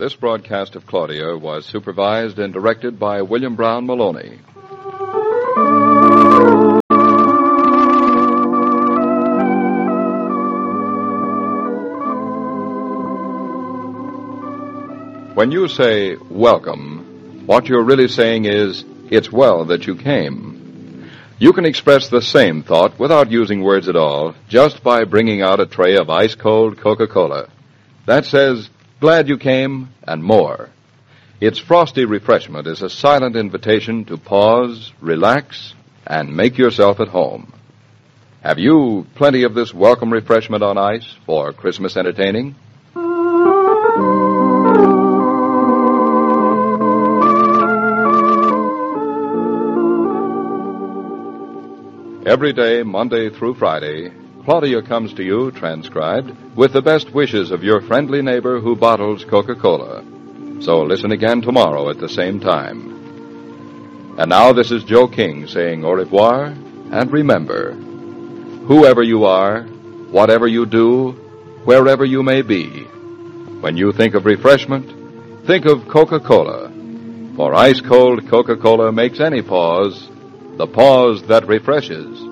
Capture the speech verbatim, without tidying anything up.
This broadcast of Claudia was supervised and directed by William Brown Maloney. When you say, welcome, what you're really saying is, it's well that you came. You can express the same thought without using words at all, just by bringing out a tray of ice-cold Coca-Cola. That says, glad you came, and more. Its frosty refreshment is a silent invitation to pause, relax, and make yourself at home. Have you plenty of this welcome refreshment on ice for Christmas entertaining? Every day, Monday through Friday, Claudia comes to you, transcribed, with the best wishes of your friendly neighbor who bottles Coca-Cola. So listen again tomorrow at the same time. And now this is Joe King saying au revoir, and remember, whoever you are, whatever you do, wherever you may be, when you think of refreshment, think of Coca-Cola. For ice-cold Coca-Cola makes any pause the pause that refreshes.